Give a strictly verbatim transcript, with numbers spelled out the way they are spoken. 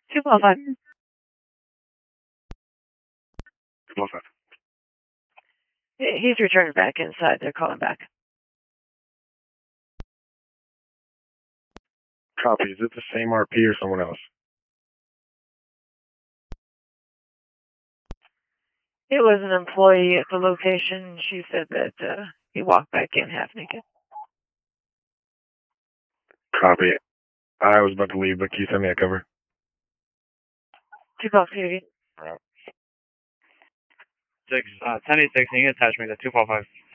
two four five. two four five. He's returning back inside. They're calling back. Copy. Is it the same R P or someone else? It was an employee at the location. She said that uh, he walked back in half naked. Copy. I was about to leave, but can you send me a cover? Two box duty. All right. Six, uh, ten eight six, can you attach me to two four five?